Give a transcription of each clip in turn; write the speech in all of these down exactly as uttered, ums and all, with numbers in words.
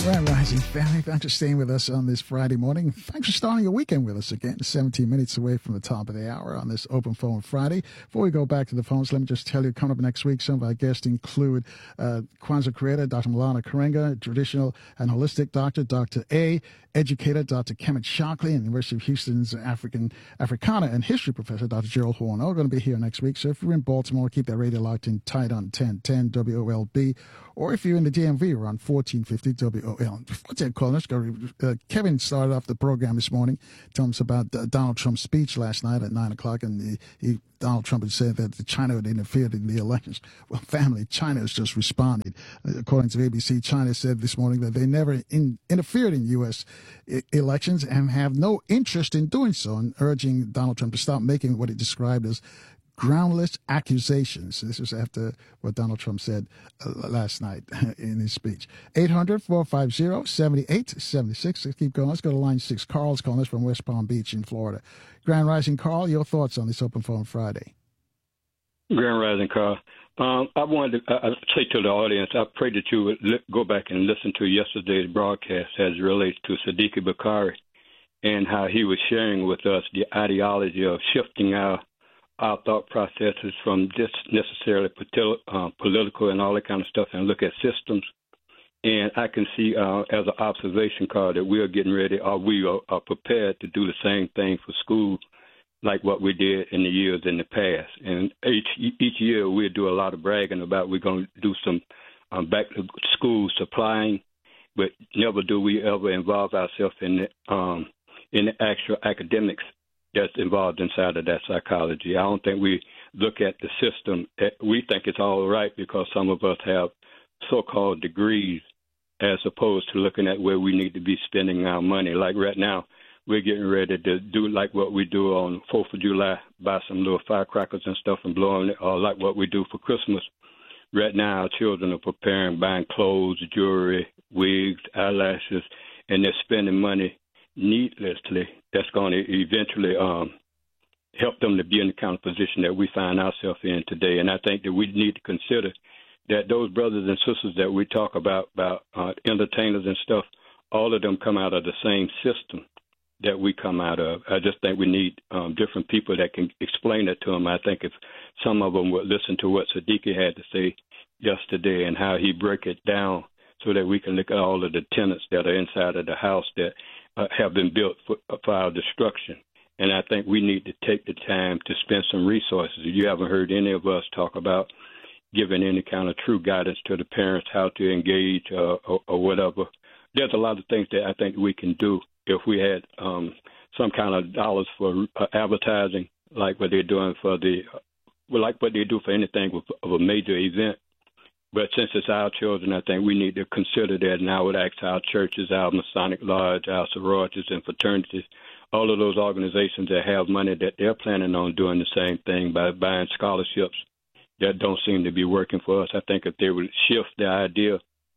Grand Rising family, thanks for staying with us on this Friday morning. Thanks for starting your weekend with us again. seventeen minutes away from the top of the hour on this Open Phone Friday. Before we go back to the phones, let me just tell you, coming up next week, some of our guests include uh, Kwanzaa creator, Doctor Malana Karenga, traditional and holistic doctor, Doctor A, educator, Doctor Kemet Shockley, and University of Houston's African Africana and history professor, Doctor Gerald Horn, all going to be here next week. So if you're in Baltimore, keep that radio locked in tight on ten ten W O L B. Or if you're in the D M V, we're on fourteen fifty W O L. Before I call, let's go. Uh, Kevin started off the program this morning, telling us about uh, Donald Trump's speech last night at nine o'clock, and the, he, Donald Trump had said that China had interfered in the elections. Well, family, China has just responded. Uh, according to A B C, China said this morning that they never in, interfered in U S I- elections and have no interest in doing so, and urging Donald Trump to stop making what he described as groundless accusations. This was after what Donald Trump said uh, last night in his speech. eight hundred, four five zero, seven eight seven six. Let's keep going. Let's go to line six. Carl's calling us from West Palm Beach in Florida. Grand Rising, Carl, your thoughts on this Open Phone Friday? Grand Rising, Carl. Um, I wanted to uh, say to the audience, I pray that you would li- go back and listen to yesterday's broadcast as it relates to Sadiq Bakari and how he was sharing with us the ideology of shifting our our thought processes from just necessarily politi- uh, political and all that kind of stuff and look at systems. And I can see uh, as an observation card that we are getting ready or we are, are prepared to do the same thing for school like what we did in the years in the past. And each each year we'll do a lot of bragging about we're going to do some um, back to school supplying, but never do we ever involve ourselves in the, um, in the actual academics that's involved inside of that psychology. I don't think we look at the system. We think it's all right because some of us have so-called degrees as opposed to looking at where we need to be spending our money. Like right now, we're getting ready to do like what we do on fourth of July, buy some little firecrackers and stuff and blow them, or like what we do for Christmas. Right now, our children are preparing, buying clothes, jewelry, wigs, eyelashes, and they're spending money needlessly. That's going to eventually um, help them to be in the kind of position that we find ourselves in today. And I think that we need to consider that those brothers and sisters that we talk about, about uh, entertainers and stuff, all of them come out of the same system that we come out of. I just think we need um, different people that can explain it to them. I think if some of them would listen to what Sadiqi had to say yesterday and how he break it down so that we can look at all of the tenants that are inside of the house that Uh, have been built for, for our destruction. And I think we need to take the time to spend some resources. You haven't heard any of us talk about giving any kind of true guidance to the parents, how to engage uh, or, or whatever. There's a lot of things that I think we can do if we had um, some kind of dollars for uh, advertising, like what they're doing for the, well, like what they do for anything with, of a major event. But since it's our children, I think we need to consider that. And I would ask our churches, our Masonic Lodge, our sororities and fraternities, all of those organizations that have money, that they're planning on doing the same thing by buying scholarships that don't seem to be working for us. I think if they would shift the idea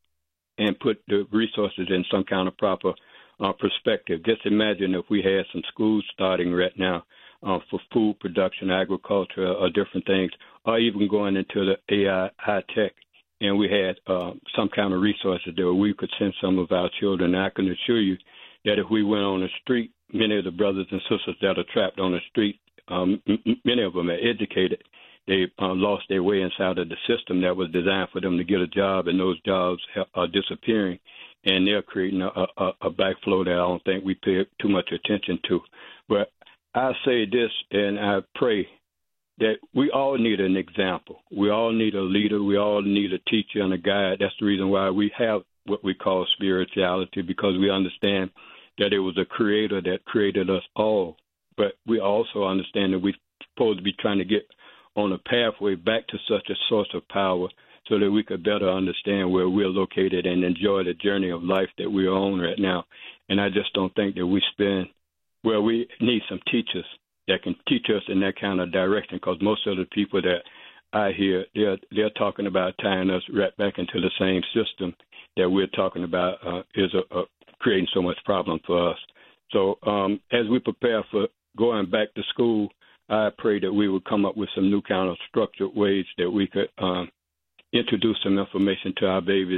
and put the resources in some kind of proper uh, perspective. Just imagine if we had some schools starting right now uh, for food production, agriculture, or different things, or even going into the A I, high tech. And we had uh, some kind of resources there where we could send some of our children. I can assure you that if we went on the street, many of the brothers and sisters that are trapped on the street, um, m- many of them are educated. They uh, lost their way inside of the system that was designed for them to get a job, and those jobs ha- are disappearing. And they're creating a, a, a backflow that I don't think we pay too much attention to. But I say this, and I pray that we all need an example. We all need a leader. We all need a teacher and a guide. That's the reason why we have what we call spirituality, because we understand that it was a creator that created us all. But we also understand that we're supposed to be trying to get on a pathway back to such a source of power so that we could better understand where we're located and enjoy the journey of life that we're on right now. And I just don't think that we spend, well, we need some teachers that can teach us in that kind of direction, because most of the people that I hear, they're, they're talking about tying us right back into the same system that we're talking about uh, is a, a creating so much problem for us. So um, as we prepare for going back to school, I pray that we would come up with some new kind of structured ways that we could um, introduce some information to our babies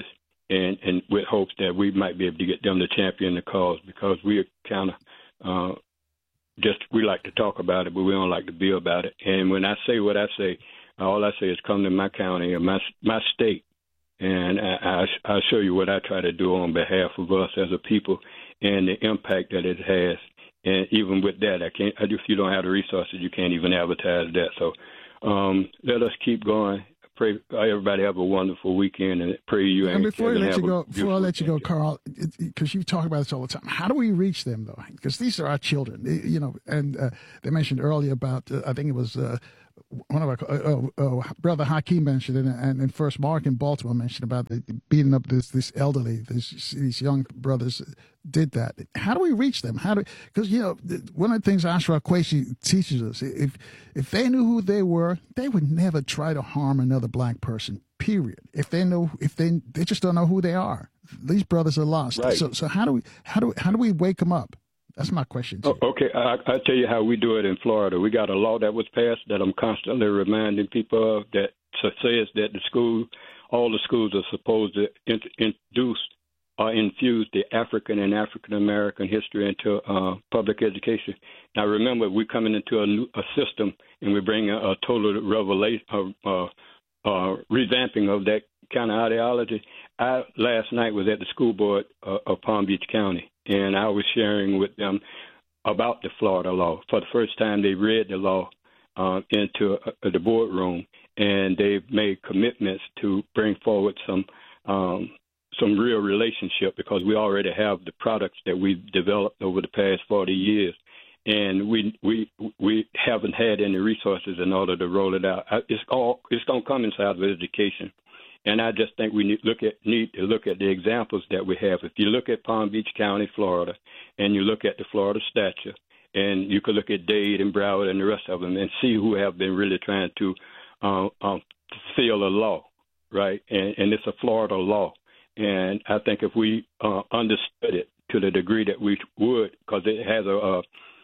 and, and with hopes that we might be able to get them to champion the cause, because we are kind of uh, just, we like to talk about it, but we don't like to be about it. And when I say what I say, all I say is come to my county or my my state, and I, I, I'll show you what I try to do on behalf of us as a people and the impact that it has. And even with that, I can't. If you don't have the resources, you can't even advertise that. So um, let us keep going. Pray everybody have a wonderful weekend, and pray you. And before I let you go, before I let you go, Carl, because you talk about this all the time, how do we reach them though? Because these are our children, you know. And uh, they mentioned earlier about, uh, I think it was uh, one of our uh, uh, brother Hakeem mentioned it, and, and First Mark in Baltimore mentioned about the, beating up this this elderly, this, these young brothers did that. How do we reach them? How do, because you know, one of the things Ashra Kwesi teaches us, if if they knew who they were, they would never try to harm another black person. Period. If they know, if they they just don't know who they are. These brothers are lost. Right. So so how do we how do how do we wake them up? That's my question to you. Oh, okay, I, I'll tell you how we do it in Florida. We got a law that was passed that I'm constantly reminding people of, that says that the school, all the schools are supposed to introduce or infuse the African and African American history into uh, public education. Now, remember, we're coming into a, new, a system, and we're bringing a, a total revelation, uh, uh, uh, revamping of that kind of ideology. I last night was at the school board uh, of Palm Beach County, and I was sharing with them about the Florida law. For the first time, they read the law uh, into uh, the boardroom, and they've made commitments to bring forward some um, some real relationship, because we already have the products that we've developed over the past forty years, and we we we haven't had any resources in order to roll it out. It's all it's going to come inside of education. And I just think we need, look at, need to look at the examples that we have. If you look at Palm Beach County, Florida, and you look at the Florida statute, and you could look at Dade and Broward and the rest of them, and see who have been really trying to uh, um, fulfill a law, right? And, and it's a Florida law. And I think if we uh, understood it to the degree that we would, because it has a, a,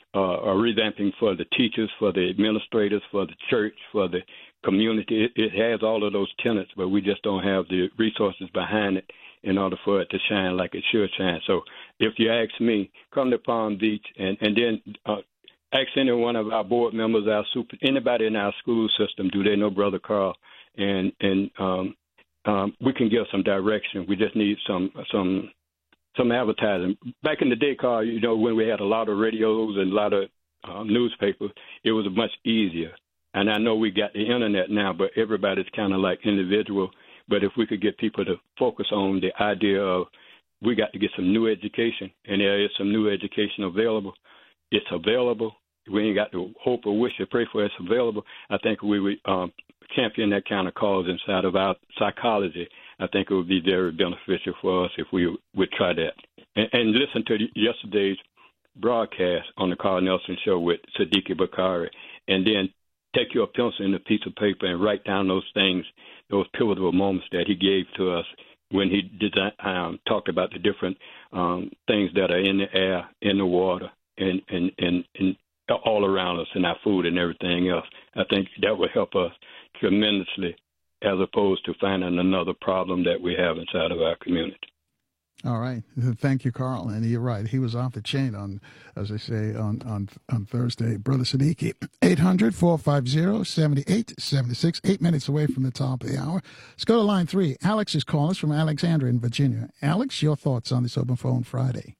a revamping for the teachers, for the administrators, for the church, for the community. It, it has all of those tenets, but we just don't have the resources behind it in order for it to shine like it should shine. So if you ask me, come to Palm Beach, and, and then uh, ask any one of our board members, our super, anybody in our school system, do they know Brother Carl? And and um, um, we can give some direction. We just need some some some advertising. Back in the day, Carl, you know, when we had a lot of radios and a lot of uh, newspapers, it was much easier. And I know we got the internet now, but everybody's kind of like individual. But if we could get people to focus on the idea of we got to get some new education, and there is some new education available. It's available. We ain't got to hope or wish or pray for it. It's available. I think we would um, champion that kind of cause inside of our psychology. I think it would be very beneficial for us if we would try that. And, and listen to the, yesterday's broadcast on the Carl Nelson Show with Siddiqui Bakari, and then take your pencil and a piece of paper and write down those things, those pivotal moments that he gave to us when he did, um, talked about the different um, things that are in the air, in the water, and, and, and, and all around us, in our food and everything else. I think that would help us tremendously, as opposed to finding another problem that we have inside of our community. All right. Thank you, Carl. And you're right. He was off the chain on, as I say, on, on, on Thursday. Brother Siddiqui, eight hundred, four five zero, seven eight seven six, eight minutes away from the top of the hour. Let's go to line three. Alex is calling us from Alexandria in Virginia. Alex, your thoughts on this Open Phone Friday?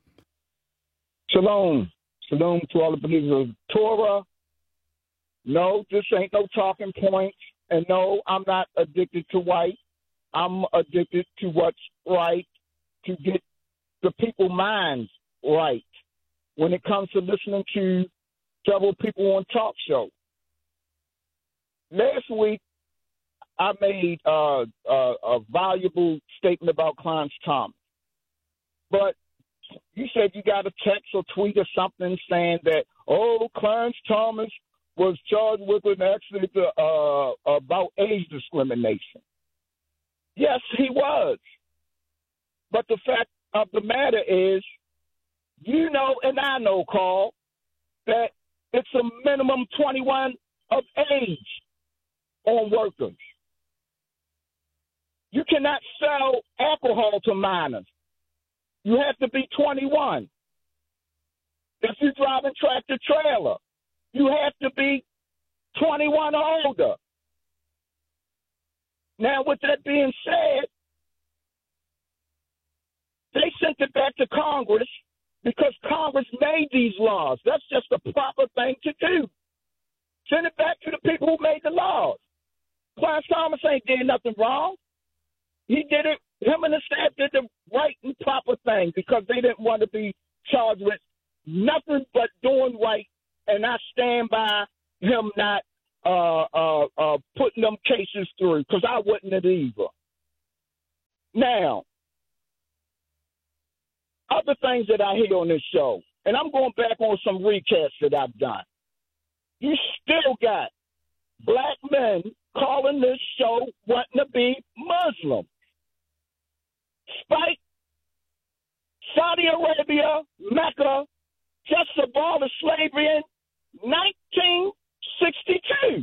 Shalom. Shalom to all the believers of Torah. No, this ain't no talking points. And no, I'm not addicted to white. I'm addicted to what's right, to get the people's minds right when it comes to listening to several people on talk show. Last week, I made uh, uh, a valuable statement about Clarence Thomas. But you said you got a text or tweet or something saying that, oh, Clarence Thomas was charged with an accident uh, about age discrimination. Yes, he was. But the fact of the matter is, you know and I know, Carl, that it's a minimum twenty-one of age on workers. You cannot sell alcohol to minors. You have to be twenty-one. If you're driving tractor trailer, you have to be twenty-one or older. Now, with that being said, they sent it back to Congress because Congress made these laws. That's just the proper thing to do. Send it back to the people who made the laws. Clarence Thomas ain't did nothing wrong. He did it. Him and the staff did the right and proper thing because they didn't want to be charged with nothing but doing right, and I stand by him not uh, uh, uh, putting them cases through because I wouldn't have either. Now, other things that I hear on this show, and I'm going back on some recasts that I've done. You still got black men calling this show wanting to be Muslim. Spike, Saudi Arabia, Mecca, just abolished slavery in nineteen sixty-two.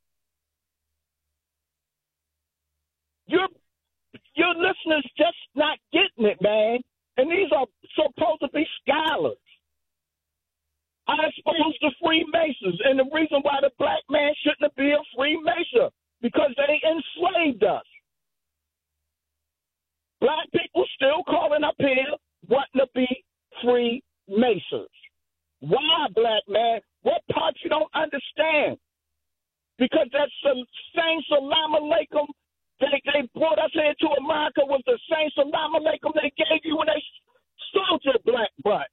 Your, your listeners just not getting it, man. And these are supposed to be scholars. I exposed the Freemasons, and the reason why the black man shouldn't be a Freemason, because they enslaved us. Black people still calling up here wanting to be Freemasons. Why, black man? What part you don't understand? Because that's the same salam alaikum they, they brought us here to America was the same salam alaikum they gave you when they sold your black butt.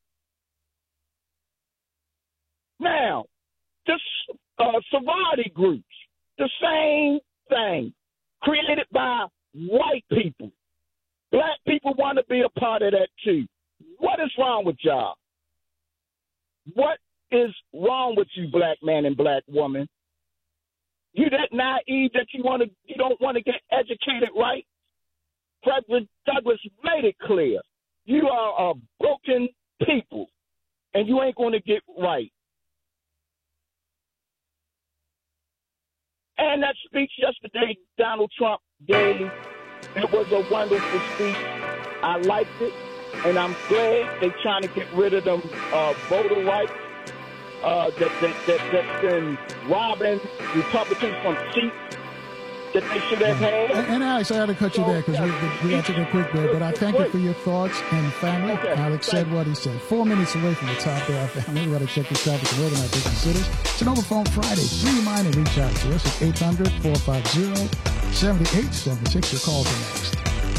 Now, this uh, Sephardi groups, the same thing, created by white people. Black people want to be a part of that too. What is wrong with y'all? What is wrong with you, black man and black woman? You that naive that you want to, you don't want to get educated, right? Frederick Douglass made it clear. You are a broken people, and you ain't going to get right. And that speech yesterday Donald Trump gave, it was a wonderful speech. I liked it, and I'm glad they're trying to get rid of them uh, voter rights uh, that, that, that, that's been robbing Republicans from seats that they should have had. And, and Alex, I got to cut you so, there because yeah, we, we got to take a quick break, but I thank you for your thoughts and family. Okay, Alex said what he said. Four minutes away from the top of our family. We got to check the traffic and weather in our different cities. It's an Open Phone Friday. Please remind and reach out to us at eight hundred, four five zero, seven eight seven six. Your calls are next.